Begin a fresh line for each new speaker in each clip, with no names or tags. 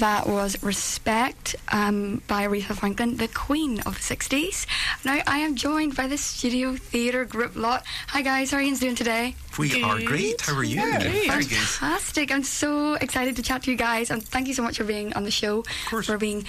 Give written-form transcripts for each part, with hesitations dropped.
That was Respect by Aretha Franklin, the queen of the 60s. Now I am joined by the Studio Theatre group lot. Hi guys, how are you doing today?
We are great. How are you?
Very good.
Fantastic. I'm so excited to chat to you guys, and thank you so much for being on the show.
Of course.
For being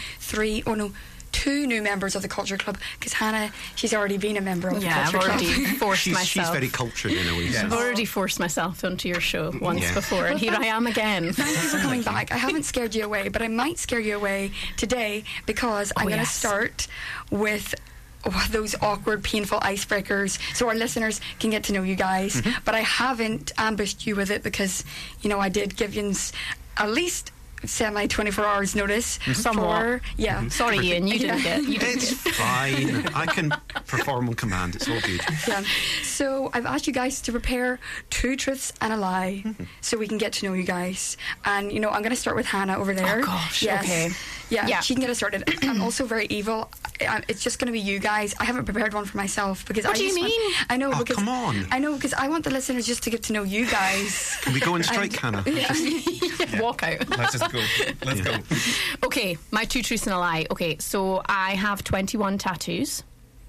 two new members of the Culture Club, because Hannah, she's already been a member of the Culture
I've
Club.
already forced
She's
myself.
very cultured in a way.
I've
so.
already forced myself onto your show once
Yeah.
before, and here I am again.
Thank you for coming back. I haven't scared you away, but I might scare you away today, because I'm going to
yes.
start with those awkward, painful icebreakers so our listeners can get to know you guys. But I haven't ambushed you with it because, I did give you at least semi 24 hours notice.
Somewhat.
Yeah.
Sorry, Ian, you didn't get.
It's fine. I can perform on command. It's all good.
Yeah. So I've asked you guys to prepare 2 truths and a lie so we can get to know you guys. And, I'm going to start with Hannah over there.
Oh, gosh,
Yes.
okay.
Yeah,
Yeah.
she can get us started. I'm also very evil. It's just going to be you guys. I haven't prepared one for myself because
What
I
do you
just want-
mean?
I know.
Oh,
because
come on.
I know because I want the listeners just to get to know you guys.
Can we go and strike, Hannah?
Walk out.
Let's just go. Let's go.
Okay, my 2 truths and a lie. Okay, so I have 21 tattoos.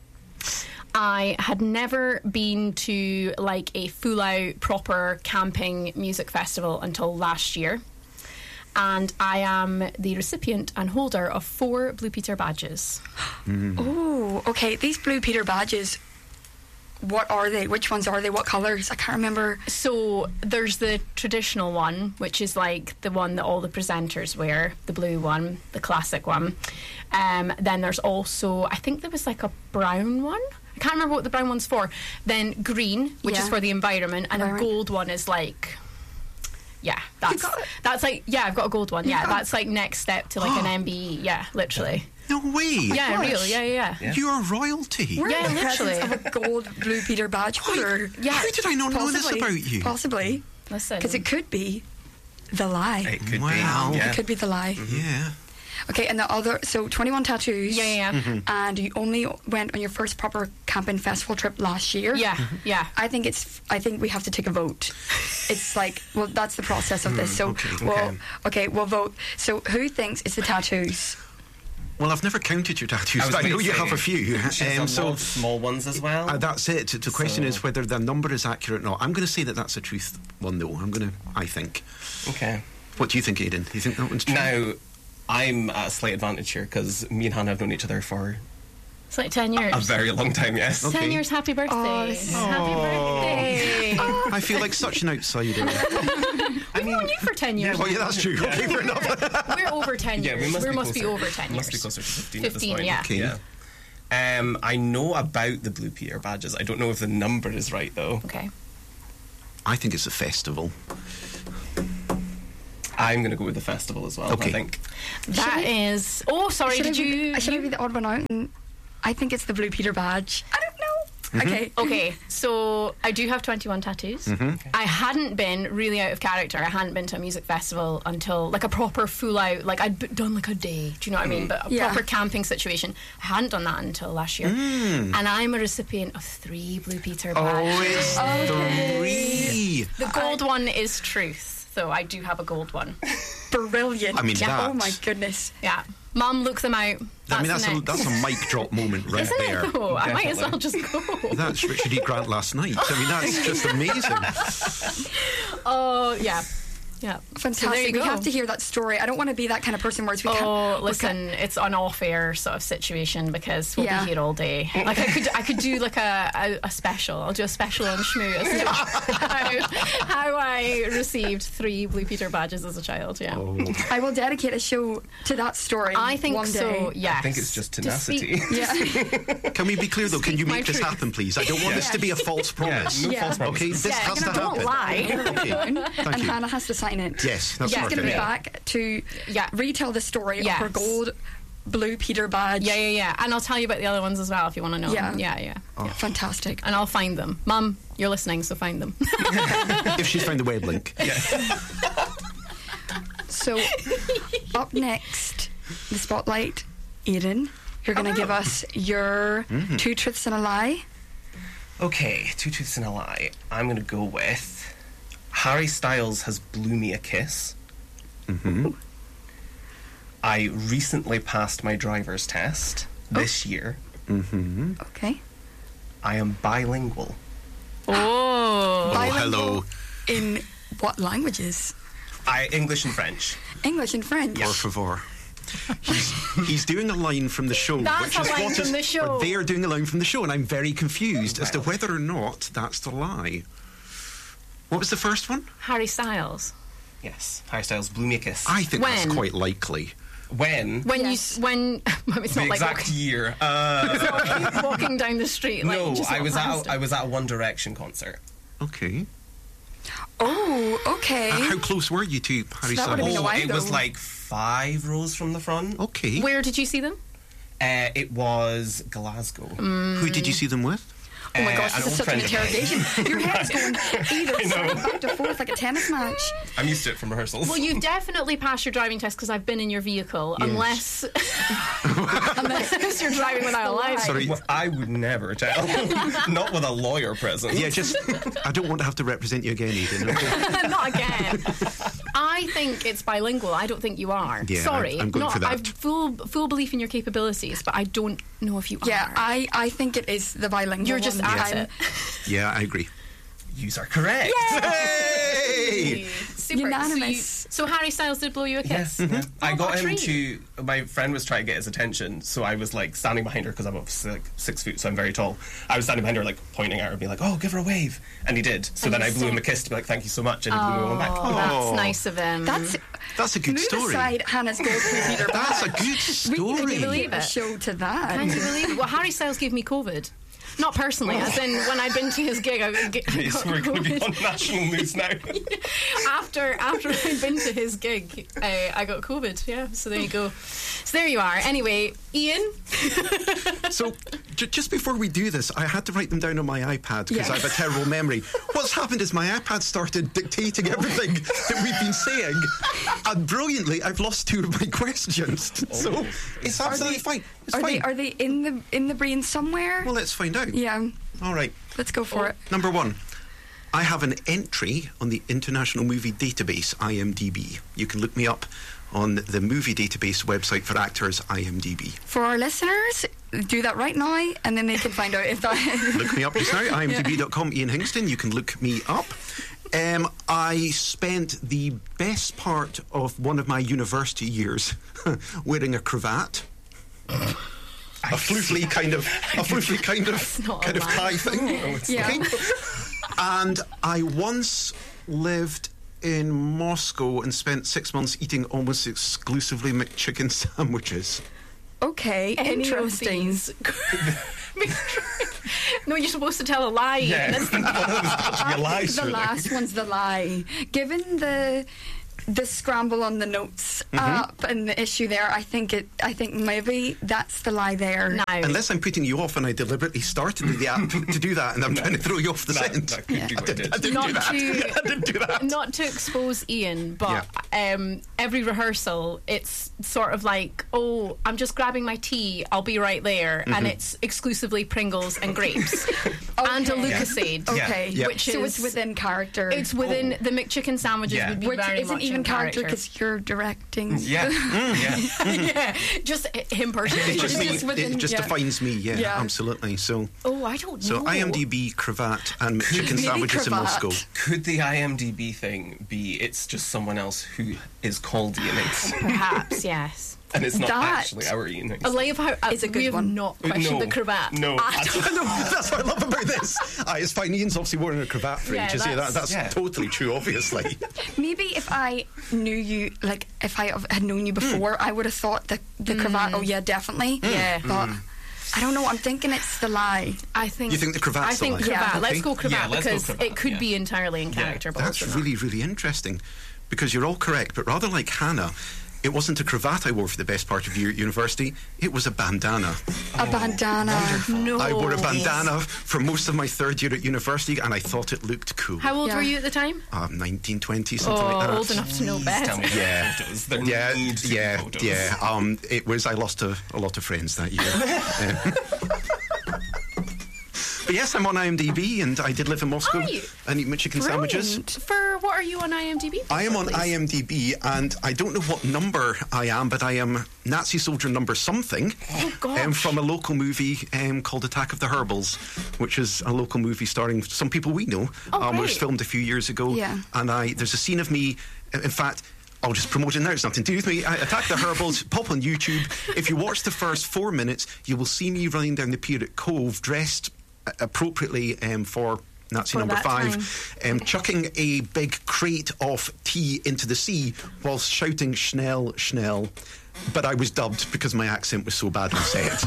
I had never been to like a full out proper camping music festival until last year. And I am the recipient and holder of 4 Blue Peter badges.
Oh, okay. These Blue Peter badges. What are they? Which ones are they? What colours? I can't remember.
So there's the traditional one, which is like the one that all the presenters wear, the blue one, the classic one. Then there's also, I think there was like a brown one. I can't remember what the brown one's for. Then green, which is
Yeah.
for the environment, and
Environment.
a gold one is like, yeah,
got it?
that's like, yeah, I've got a gold one. Yeah,
got
that's like next step to like an MBE. Yeah, literally.
No way.
Yeah,
gosh.
real. Yeah.
You're royalty.
We're
Yeah,
in the
literally.
presence of a gold Blue Peter badge holder.
Yeah.
How did I not know this
Possibly.
about you?
Possibly.
Listen.
Because it could be the lie.
It could
Wow.
be. Yeah.
It could be the lie.
Yeah.
Okay, and the other, so 21 tattoos.
Yeah.
And you only went on your first proper camping festival trip last year.
Yeah, yeah.
I think we have to take a vote. It's like, well, that's the process of this. So, we'll vote. So, who thinks it's the tattoos?
Well, I've never counted your tattoos,
I was
but I know
gonna
you
say,
have a few.
She has a lot of small ones as well.
That's it. The question
So-
is whether the number is accurate or not. I'm going to say that that's a truth one, though. I think.
Okay.
What do you think, Aidan? Do you think that one's true?
Now, I'm at a slight advantage here because me and Hannah have known each other for
It's like 10 years.
a very long time, yes.
Okay.
10 years, happy birthday.
Oh, this is-
Happy birthday.
I feel like such an outsider.
We've known you for 10 years.
Oh, yeah, that's true. Okay, fair enough.
We're over 10
Yeah,
years.
we must be closer.
over 10
We
years.
must be closer to 15, at
15,
this point.
yeah.
Okay.
Yeah. I know about the Blue Peter badges. I don't know if the number is right, though.
Okay.
I think it's a festival.
I'm going to go with the festival as well,
Okay.
I think.
That is. Oh, sorry,
Should
did you.
I be the odd one out? And I think it's the Blue Peter badge. I don't know. Okay.
Okay, so I do have 21 tattoos. I hadn't been really out of character. I hadn't been to a music festival until like a proper full out, like I'd done like a day. Do you know what I mean? But a
Yeah.
proper camping situation. I hadn't done that until last year. And I'm a recipient of 3 Blue Peter badges.
it's 3.
The gold one is truth, so I do have a gold one.
Brilliant.
I mean,
yeah. Oh
that's-
my goodness.
Yeah. Mum, look them out.
I mean, that's
the
a
next.
mic drop moment right
Isn't
there.
it though? I might as well just go.
That's Richard E. Grant last night. I mean, that's just amazing.
Oh, yeah. Yeah.
Fantastic.
So there you
We
go.
have to hear that story. I don't want to be that kind of person where it's we
Oh,
can't.
listen, it's an off-air sort of situation because we'll
Yeah.
be here all day. Like I could do like a special. I'll do a special on Shmoo as to how I received 3 Blue Peter badges as a child. Yeah,
I will dedicate a show to that story.
I think
one
so.
Day.
Yes.
I think it's just
To
tenacity.
speak-
Yeah.
Can we be clear, though? Can you
my
make this
truth.
happen, please? I don't want this to be a false promise.
No
Yeah.
false promises.
Okay, this
Yeah,
has to
don't
happen.
lie.
Okay.
and
Thank you.
Hannah has to sign it.
Yes, that's
Yeah.
She's going to be
perfect.
back to
Yeah.
retell the story of
Yes.
her gold Blue Peter badge.
Yeah. And I'll tell you about the other ones as well if you want to know.
Yeah.
Yeah.
Fantastic.
And I'll find them. Mum, you're listening, so find them.
If she's found the web link.
So, up next, the spotlight, Aidan. You're going to give us your 2 truths and a lie.
Okay, 2 truths and a lie. I'm going to go with Harry Styles has blew me a kiss. I recently passed my driver's test this year.
Okay.
I am bilingual.
Oh.
hello.
In what languages?
English and French.
English and French.
Por favor. He's doing a line from the show.
That's a line from the show.
Or they're doing a line from the show, and I'm very confused as to whether or not that's the lie. What was the first one?
Harry Styles.
Yes. Harry Styles blew me a kiss.
I think that's
When?
quite likely.
When?
It's
The
not like
exact year.
walking down the street. Like,
No,
just
I was
past
at
it.
a One Direction concert.
Okay.
Oh, okay.
How close were you to Harry
that would've been
Styles?
a while
It was
ago.
like 5 rows from the front.
Okay.
Where did you see them?
It was Glasgow.
Who did you see them with?
Oh my gosh,
an
this is
old
such an
friend of mine.
interrogation. Your head's going either side, back to forth like a tennis match.
I'm used to it from rehearsals.
Well, you definitely passed your driving test because I've been in your vehicle,
Yes.
unless you're driving without a license.
Sorry.
Well, I would never tell. Not with a lawyer present.
Yeah, just I don't want to have to represent you again, Eden. Okay?
Not again. I think it's bilingual. I don't think you are.
Yeah,
Sorry.
I'm going for that.
I've full belief in your capabilities, but I don't know if you
Yeah,
are.
I think it is the bilingual.
You're just
one.
at it.
Yeah, I agree.
Yous are correct.
Hey!
Super.
Unanimous.
So Harry Styles did blow you a kiss.
Yes. I
Oh,
got
what a
him
treat.
to. My friend was trying to get his attention, so I was like standing behind her because I'm obviously like 6 foot, so I'm very tall. I was standing behind her, like pointing at her, being like, "Oh, give her a wave," and he did. So
And
then
he
I blew him a
said-
kiss to be like, "Thank you so much," and he blew me one back.
Oh, that's
Oh.
nice of him.
That's a good
Move
story.
aside, Hannah's gold Peter.
That's a good
We
story.
can
believe
give a
it?
show to that.
Can you believe it? Well, Harry Styles gave me COVID. Not personally, as in when I'd been to his gig, I got
So we're going to be
COVID.
on national news now.
After I'd been to his gig, I got COVID. Yeah, so there you go. So there you are. Anyway, Ian.
So, just before we do this, I had to write them down on my iPad because I have a terrible memory. What's happened is my iPad started dictating everything that we've been saying, and brilliantly, I've lost 2 of my questions. So it's absolutely fine. It's fine.
Are they in the brain somewhere?
Well, let's find out.
Yeah,
All right.
let's go for it.
Number 1. I have an entry on the International Movie Database, IMDb. You can look me up on the movie database website for actors, IMDb.
For our listeners, do that right now, and then they can find out if that.
Look me up just now, imdb.com, Ian Hingston. You can look me up. I spent the best part of one of my university years wearing a cravat. A floofly kind of
not a lie.
tie thing.
Yeah.
Okay? And I once lived in Moscow and spent 6 months eating almost exclusively McChicken sandwiches.
Okay,
Any of
interesting.
these. No, you're supposed to tell a lie.
Yeah,
That's
one of them's got to be a lie,
The
surely.
last one's the lie. Given the scramble on the notes up and the issue there, I think maybe that's the lie there.
now.
Unless I'm putting you off and I deliberately started the app to do that and I'm trying to throw you off the scent.
That could be what it is.
I didn't
Not
do that.
to-
I didn't do that.
Not to expose Ian, but every rehearsal, it's sort of like, oh, I'm just grabbing my tea, I'll be right there, and it's exclusively Pringles and grapes and a
Okay.
Lucasade.
Okay,
Yeah.
Which
so
is
it's within character.
It's within the McChicken sandwiches
Yeah.
would be
which
very
isn't
much
even
in
character because you're directing.
Yeah. Yeah.
yeah, just him personally.
It just,
Just within-
it just
yeah.
defines me, yeah,
Yeah.
absolutely. So,
Oh, I don't know.
so IMDb, cravat, and McChicken
Maybe
sandwiches in
cravat.
Moscow.
Could the IMDb thing be it's just someone else who is called Ian Hingston
Perhaps, yes.
and it's not
That
actually our Ian
I
Hingston?
love how
It's a good
we have
one.
not questioned
No.
the cravat.
No.
at all.
No, that's what I love about this. It's fine. Ian's obviously wearing a cravat for
Yeah,
ages. That's
yeah.
totally true, obviously.
Maybe if I knew you, like if I had known you before, I would have thought the cravat. Oh yeah, definitely.
Yeah.
but I don't know. I'm thinking it's the lie.
I think
You think the cravat's
I think
the lie?
cravat.
Yeah.
Let's go
Okay.
cravat
Yeah, let's go
because
cravat,
it could
yeah.
be entirely in character. but
That's
also not.
really, really interesting because you're all correct, but rather like Hannah, it wasn't a cravat I wore for the best part of university, it was a bandana.
A bandana.
No.
I wore a bandana for most of my third year at university and I thought it looked cool.
How old
Yeah.
were you at the time?
19, 20, something like that.
Old enough to know
Please tell me
best.
there are
Yeah.
photos. There
Yeah,
need to be
yeah,
photos.
yeah. It was. I lost a lot of friends that year. But yes, I'm on IMDb, and I did live in Moscow
Are you?
and eat McChicken sandwiches.
Brilliant.
For what are you on IMDb?
I am on
please?
IMDb, and I don't know what number I am, but I am Nazi soldier number something.
Oh, gosh.
From a local movie called Attack of the Herbals, which is a local movie starring some people we know, which was filmed a few years ago.
Yeah.
And there's a scene of me, in fact, I'll just promote it now, it's nothing to do with me. Attack the Herbals, pop on YouTube. If you watch the first 4 minutes, you will see me running down the pier at Cove, dressed appropriately for Nazi number
that
5, chucking a big crate of tea into the sea whilst shouting Schnell, Schnell. But I was dubbed because my accent was so bad on set.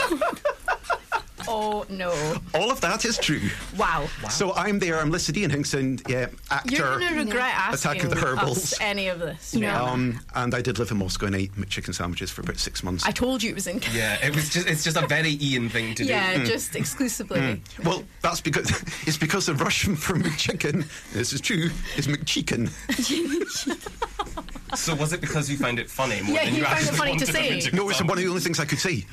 Oh, no.
All of that is true.
Wow.
So I'm there, I'm listed Ian Hinkson, actor.
You're going to regret asking
Attack of the Herbals.
us any of this.
No.
And I did live in Moscow and ate chicken sandwiches for about 6 months.
I told you it was in.
Yeah, it's just a very Ian thing to do.
Yeah, just exclusively.
Well, that's because it's because the Russian for McChicken, this is true, is McChicken.
So was it because you found it funny more
Yeah,
than
you
you
found it
actually
funny
wanted
to
them
say.
in chicken
No, it's one of the only things I could say.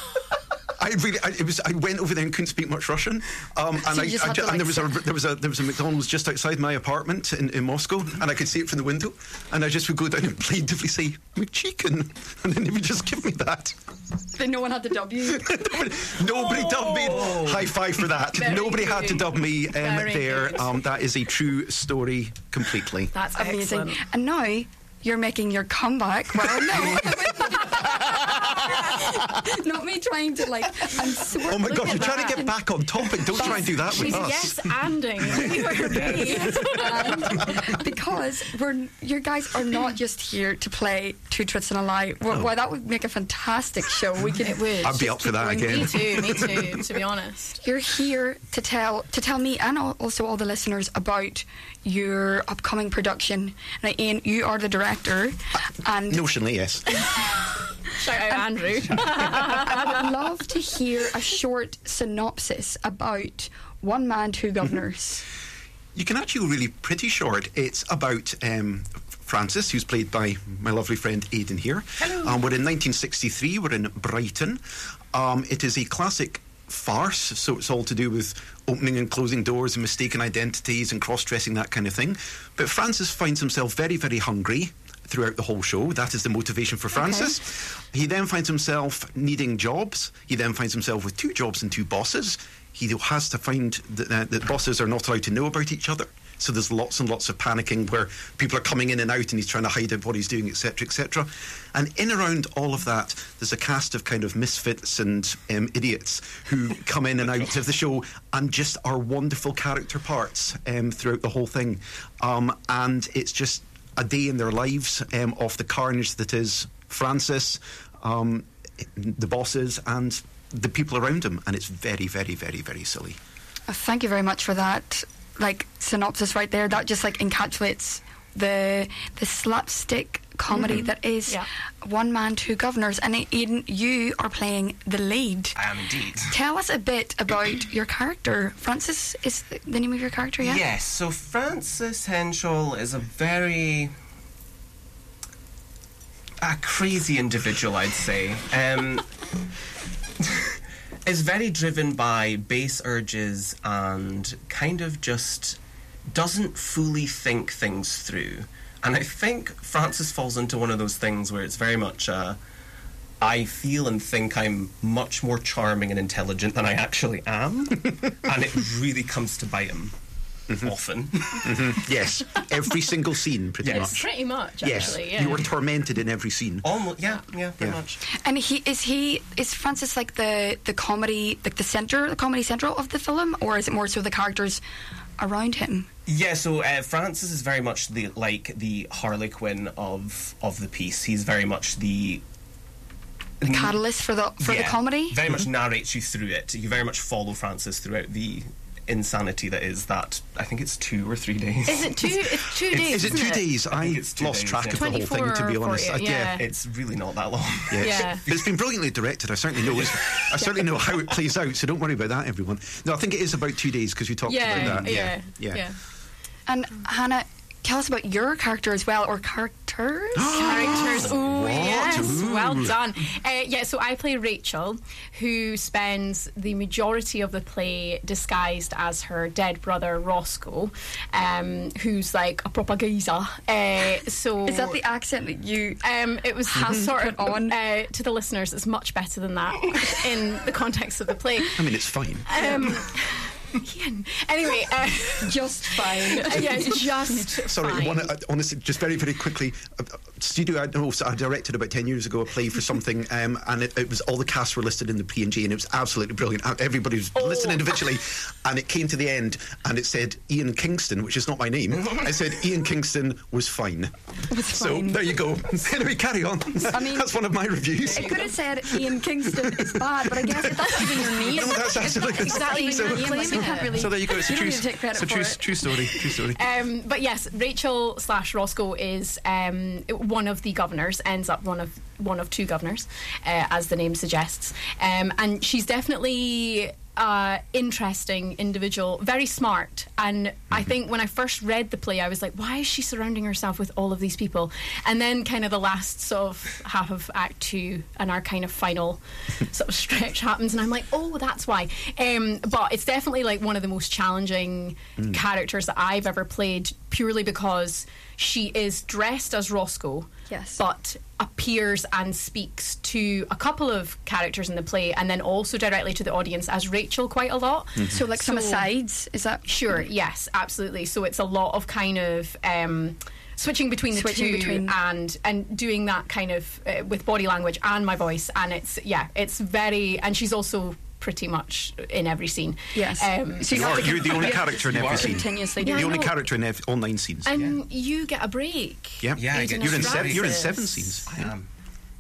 I went over there and couldn't speak much Russian, and
So you just had to,
and there was a McDonald's just outside my apartment in Moscow, and I could see it from the window, and I just would go down and plaintively say McChicken, and then they would just give me that.
Then no one had to dub you.
Nobody dubbed me. High five for that.
Very
Nobody had to
good.
dub me
Very
there.
good.
That is a true story completely.
That's
Amazing.
excellent.
And now you're making your comeback. Well, no. Not me trying to I'm so.
Oh my
Look
God,
at
you're trying to
that.
get back on topic. Don't try and do that with
She's
us.
yes-anding.
And because your guys are not just here to play Two Truths and a Lie. Well, that would make a fantastic show. We could.
It would.
I'd be up for that again.
Me too, to be honest.
You're here to tell me and also all the listeners about your upcoming production. Now, Ian, you are the director, and
Notionally, yes.
Shout out Andrew.
I would love to hear a short synopsis about One Man, Two Governors.
You can actually go really pretty short. It's about Francis, who's played by my lovely friend Aidan here.
Hello.
We're in 1963. We're in Brighton. It is a classic farce, so it's all to do with opening and closing doors and mistaken identities and cross-dressing, that kind of thing. But Francis finds himself very, very hungry throughout the whole show. That is the motivation for Francis. He then finds himself needing jobs. He then finds himself with 2 jobs and 2 bosses. He has to find that bosses are not allowed to know about each other. So there's lots and lots of panicking where people are coming in and out and he's trying to hide out what he's doing, etc., etc. And in around all of that, there's a cast of kind of misfits and idiots who come in and out of the show and just are wonderful character parts throughout the whole thing. And it's just a day in their lives of the carnage that is Francis, the bosses, and the people around him. And it's very, very, very, very silly.
Thank you very much for that synopsis right there. That just encapsulates the slapstick comedy that is One Man, Two Governors. And Aidan, you are playing the lead.
I am indeed.
Tell us a bit about your character. Francis is the name of your character, yeah?
Yes, so Francis Henschel is a very crazy individual, I'd say. Is very driven by base urges and kind of just doesn't fully think things through. And I think Francis falls into one of those things where it's very much I feel and think I'm much more charming and intelligent than I actually am. And it really comes to bite him often.
Yes, every single scene, pretty much.
Pretty much,
Yes,
actually. Yeah.
you are tormented in every scene.
Almost, yeah, pretty much.
And is Francis the comedy, the comedy central of the film, or is it more so the characters around him?
Yeah, so Francis is very much the Harley Quinn of the piece. He's very much the
catalyst for the comedy.
Very much narrates you through it. You very much follow Francis throughout the insanity that is that. I think it's 2 or 3 days.
Is it 2? It's 2 days.
Is it 2 days? I
it's 2
lost
days,
track
yeah.
of the whole thing, to be
24
honest.
for you, yeah.
It's really not that long.
Yes.
Yeah.
But it's been brilliantly directed. I certainly know how it plays out, so don't worry about that, everyone. No, I think it is about 2 days because you talked about that.
Yeah.
And Hannah, tell us about your character as well, or characters?
Characters. Oh,
What?
yes.
Ooh.
Well done. So I play Rachel, who spends the majority of the play disguised as her dead brother, Roscoe, who's like a proper geezer. So
Is that the accent that you...
it was sort of on to the listeners. It's much better than that in the context of the play.
I mean, it's fine.
Ian. Anyway,
just fine.
yeah, just
Sorry,
fine.
honestly, just very, very quickly. Studio, I directed about 10 years ago a play for something, and it was all the cast were listed in the P&G, and it was absolutely brilliant. Everybody was listed individually, and it came to the end, and it said Ian Kingston, which is not my name. I said Ian Kingston was fine. So
fine.
there you go. Anyway, carry on.
I mean,
that's one of my reviews.
It could have said Ian Kingston is bad, but I guess if that's even your name.
No, that's absolutely
Exactly.
so,
Your name, like, we can't really.
so there you go. It's a
you don't
true,
need to take credit
it's a true,
for it.
true story. True story.
But yes, Rachel / Roscoe is one of the governors, ends up one of two governors, as the name suggests, and she's definitely interesting individual, very smart. And I think when I first read the play, I was like, why is she surrounding herself with all of these people? And then kind of the last sort of half of Act 2 and our kind of final sort of stretch happens, and I'm like, oh, that's why. But it's definitely like one of the most challenging characters that I've ever played, purely because she is dressed as Roscoe,
Yes.
but appears and speaks to a couple of characters in the play, and then also directly to the audience as Rachel quite a lot.
So like some
So-
asides, is that?
Sure, yes, absolutely. So it's a lot of kind of switching between the
Switching
two
between-
and doing that kind of with body language and my voice, and it's very, and she's also pretty much in every scene.
Yes.
So
You're the only character in every scene.
Continuously
Yeah,
do
The
I
only
know.
character in all 9 scenes.
and you get a break.
Yeah,
Yeah, I
Agent
get-
You're in
of
seven. You're in
Francis.
7 scenes.
I am.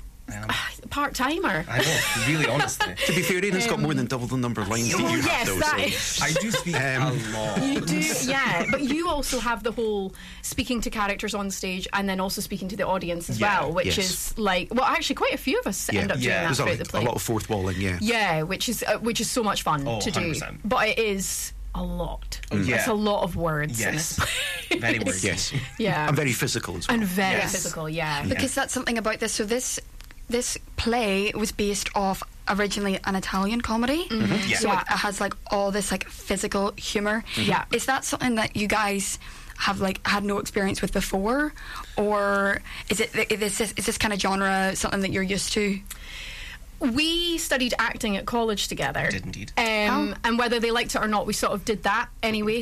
Part timer.
I know, really, honestly.
To be fair, Ian's got more than double the number of lines that
Oh
you
yes,
have, though.
that
So.
is.
I do speak a lot.
You do, yeah, but you also have the whole speaking to characters on stage and then also speaking to the audience as
Yeah,
well, which
yes.
is like, well, actually, quite a few of us end up doing
Yeah.
that
There's
throughout the play.
a lot of fourth walling, yeah.
Yeah, which is so much fun
Oh,
to do,
100%.
but it is a lot.
Yeah.
It's a lot of words. In
Yes.
this play.
Very wordy.
Yes.
Yeah,
And very physical as well.
and very
Yes.
physical. Yeah,
Because that's something about this. So this play was based off originally an Italian comedy.
Yeah.
So
Yeah.
it has like all this like physical humor.
Yeah.
Is that something that you guys have like had no experience with before, or is this kind of genre something that you're used to?
We studied acting at college together.
Did indeed.
Oh.
And whether they liked it or not, we sort of did that anyway.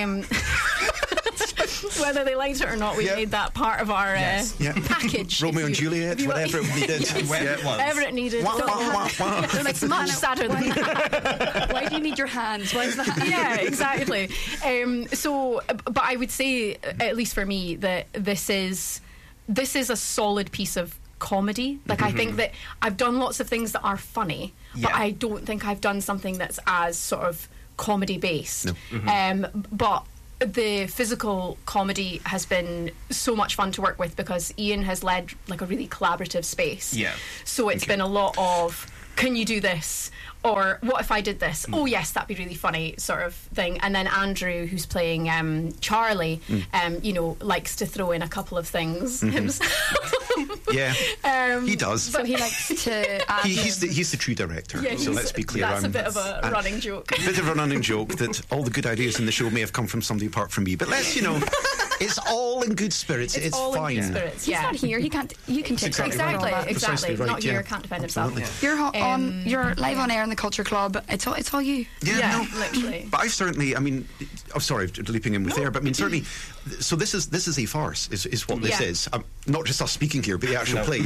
Whether they liked it or not, we
Yeah.
made that part of our
Yes.
Yeah.
package.
Romeo
if
and
you-
Juliet,
if you-
whatever it needed.
Whatever it was.
Whatever it needed.
Wah,
Don't
wah,
have-
wah, wah.
They're like,
It's much sadder than that.
Why do you need your hands? Why is that?
Yeah, exactly. But I would say, at least for me, that this is a solid piece of comedy. Like, I think that I've done lots of things that are funny, but
Yeah.
I don't think I've done something that's as sort of comedy based.
No.
But the physical comedy has been so much fun to work with because Ian has led like a really collaborative space.
Yeah.
So it's been a lot of, can you do this? Or what if I did this? Oh yes, that'd be really funny, sort of thing. And then Andrew, who's playing Charlie, likes to throw in a couple of things himself.
Yeah, he does.
So he likes to add
He's the true director.
Yeah,
so let's be clear.
That's a
I'm-
bit of a
I'm-
running joke.
bit of a running joke that all the good ideas in the show may have come from somebody apart from me. But let's, it's all in good spirits. It's
all
fine.
in good spirits.
He's
Yeah.
not here. He can't. You can take credit for all
Exactly,
that.
exactly.
Precisely right,
Not here,
yeah.
can't defend
Absolutely.
himself.
You're live on air in the Culture Club. It's all you.
Yeah, no.
literally.
But I've certainly, sorry, leaping in with there, but certainly, so this is a farce, is what this
Yeah.
is. Not just us speaking here, but the actual play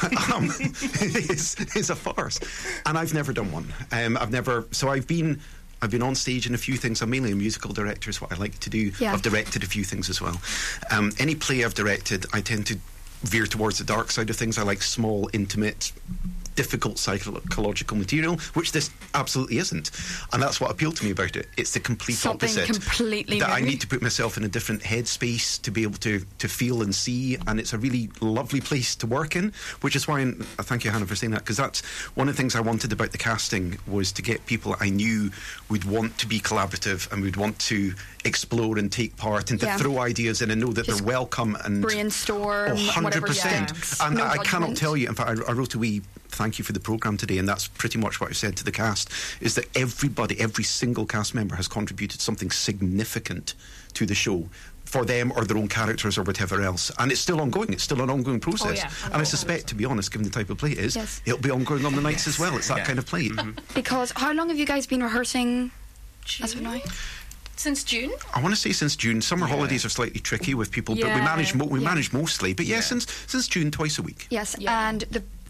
is a farce. And I've never done one. I've been on stage in a few things. I'm mainly a musical director, is what I like to do.
Yeah.
I've directed a few things as well. Any play I've directed, I tend to veer towards the dark side of things. I like small, intimate, difficult psychological material, which this absolutely isn't. And that's what appealed to me about it. It's the complete
Something
opposite.
completely
that I
new.
need to put myself in a different headspace to be able to feel and see, and it's a really lovely place to work in, which is why I thank you, Hannah, for saying that, because that's one of the things I wanted about the casting, was to get people I knew would want to be collaborative and would want to explore and take part and to
Yeah.
throw ideas in and know that
Just
they're welcome and
brainstorm,
Oh,
whatever
100%.
sticks.
And
No
I cannot
judgment.
tell you, in fact, I wrote a wee thank you for the programme today, and that's pretty much what I said to the cast, is that every single cast member has contributed something significant to the show for them or their own characters or whatever else. And it's still ongoing. It's still an ongoing process.
yeah.
And I suspect, to be honest, given the type of play it is,
Yes.
it'll be ongoing on the nights as well. It's that
Yeah.
kind of play.
Because how long have you guys been rehearsing as of now?
Since June.
I want to say since June. Summer holidays are slightly tricky with people, but we
Yeah.
manage mostly. But yeah,
Yeah.
since June, twice a week.
Yes,
Yeah.
and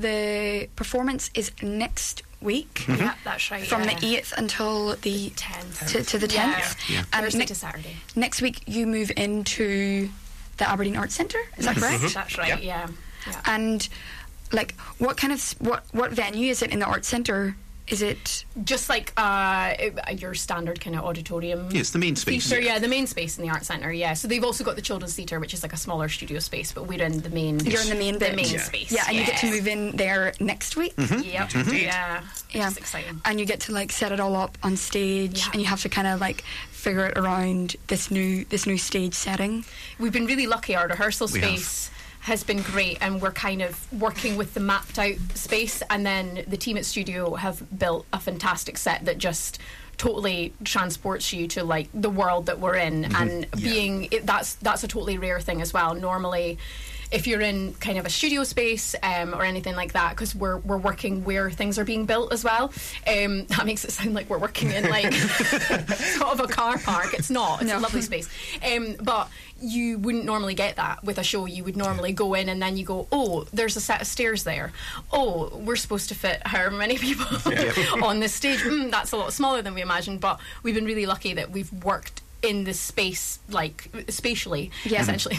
the performance is next week.
Yeah, that's right.
From
yeah.
the 8th until the
10th.
to the 10th.
Yeah.
Yeah.
And
Thursday to Saturday.
next week you move into the Aberdeen Arts Centre, is that correct?
That's right. Yeah. Yeah.
And like what kind of what venue is it in the Arts Centre? Is it
Just like your standard kind of auditorium.
Yeah, it's the main space.
Theatre, yeah, the main space in the Arts Centre, yeah. So they've also got the Children's Theatre, which is like a smaller studio space, but we're in the main...
you're in the main bit?
main
Yeah.
space.
Yeah, and you get to move in there next week.
Yep.
Indeed.
Yeah.
Yeah,
It's exciting.
and you get to like set it all up on stage,
Yeah.
and you have to kind of like figure it around this new stage setting.
We've been really lucky. Our rehearsal
We have.
space has been great, and we're kind of working with the mapped out space, and then the team at studio have built a fantastic set that just totally transports you to like the world that we're in, and that's a totally rare thing as well. Normally, if you're in kind of a studio space or anything like that, because we're working where things are being built as well, that makes it sound like we're working in like sort of a car park. It's not. It's
No.
a lovely space, but you wouldn't normally get that with a show. You would normally go in and then you go, oh, there's a set of stairs there. Oh, we're supposed to fit however many people on this stage. That's a lot smaller than we imagined, but we've been really lucky that we've worked in this space, like spatially,
Yeah.
essentially,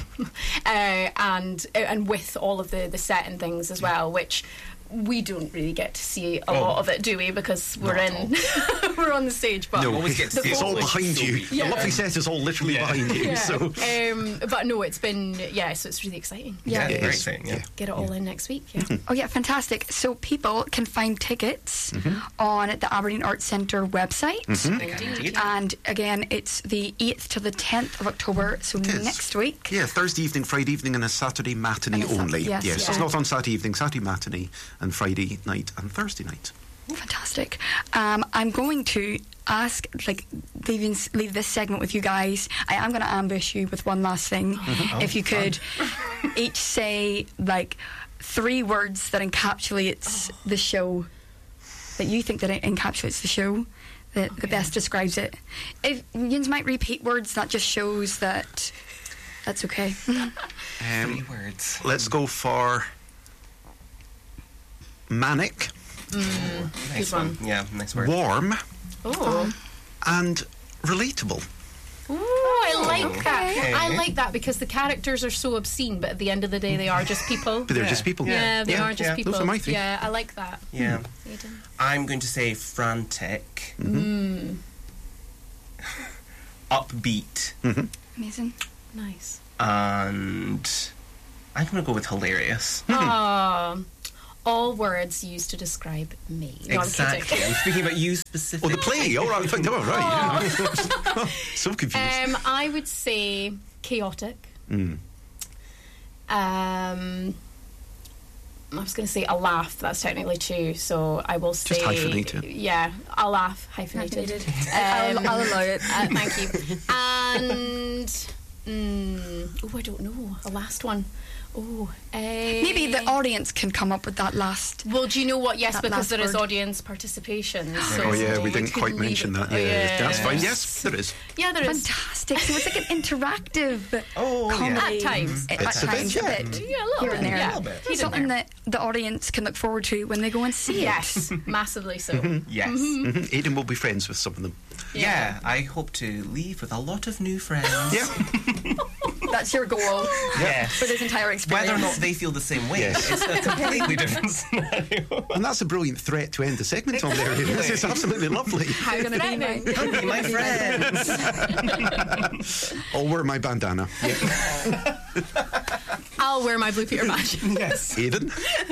and with all of the set and things as well, which we don't really get to see a lot of it, do we? Because we're
Not
in, we're on the stage. But
No,
always get to see
it's
it.
all
It's
behind
so
you.
beautiful.
The lovely set is all literally behind you.
yeah.
So
But no, it's been so it's really exciting.
Yeah.
Yeah,
It
very
is.
exciting. Yeah.
Get it all in next week. Yeah.
Oh yeah, fantastic. So people can find tickets on the Aberdeen Arts Centre website.
Indeed.
And again, it's the 8th to the 10th of October, so
is.
next week.
yeah, Thursday evening, Friday evening, and a Saturday matinee
And a
only.
yes,
yes,
yeah.
it's not on Saturday evening, Saturday matinee, and Friday night and Thursday night.
Fantastic. I'm going to ask, leave this segment with you guys. I am going to ambush you with one last thing. If you could each say, 3 words that encapsulates the show, that you think that it encapsulates the show, that best describes it. If you might repeat words, that just shows that that's okay.
3 words.
Let's go for manic,
Nice
Good one.
one. Yeah, nice word.
warm,
Oh.
and relatable.
Ooh, I like that.
Okay.
I like that because the characters are so obscene, but at the end of the day, they are just people.
But they're
Yeah.
just people.
Yeah, they are just
yeah.
people.
Those are my 3.
Yeah, I like that.
Yeah.
Aidan?
I'm going to say frantic. Upbeat.
Amazing.
Nice.
And I'm going to go with hilarious.
All words used to describe me. No,
Exactly.
I'm kidding.
I'm speaking about you
Oh,
specifically.
the play. All right. Oh, right. Yeah. So confused.
I would say chaotic. I was going to say a laugh. That's technically 2, so I will say.
Just hyphenate it.
Yeah, a laugh hyphenated.
I'll allow it.
Thank you. And I don't know. A last one.
Maybe the audience can come up with that last.
Well, do you know what? Yes,
That
because
last
there is
word.
audience participation. So
Oh yeah, we
you
didn't
could
quite
leave
mention
it-
that. Yeah, that's fine.
Yes.
Yes, there is.
Yeah, there is.
Fantastic. So it's like an interactive
Oh, yeah.
comedy.
At times.
At
Bits of
times,
it,
a
yeah.
bit.
Yeah, a little
Here
bit.
and there.
Yeah,
A little bit.
Here and
Something
there.
that the audience can look forward to when they go and see it.
Yes, massively so.
Yes.
Mhm. Aidan will be friends with some of them.
Yeah, I hope to leave with a lot of new friends.
Yeah.
That's your goal
Yeah.
for this entire experience.
Whether or not they feel the same way,
Yes.
it's a completely different scenario.
And that's a brilliant threat to end the segment on there. This is absolutely lovely.
How gonna be my
Be my friends.
I'll wear my bandana.
I'll wear my Blue Peter badge.
Yes.
Aidan?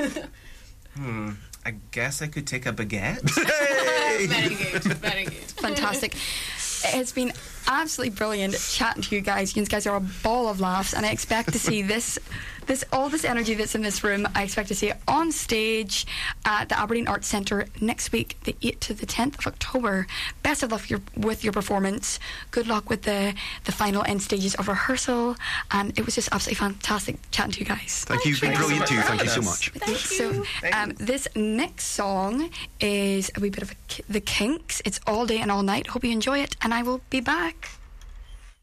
I guess I could take a baguette.
Hey!
Very good. Very good.
fantastic. It has been absolutely brilliant chatting to you guys. You guys are a ball of laughs, and I expect to see all this energy that's in this room. I expect to see it on stage at the Aberdeen Arts Centre next week, the 8th to the 10th of October. Best of luck with your performance. Good luck with the final end stages of rehearsal. And it was just absolutely fantastic chatting to you guys.
Thank you. You've been brilliant too. Thank you so much.
So, this next song is a wee bit of the Kinks. It's All Day and All Night. Hope you enjoy it, and I will be back.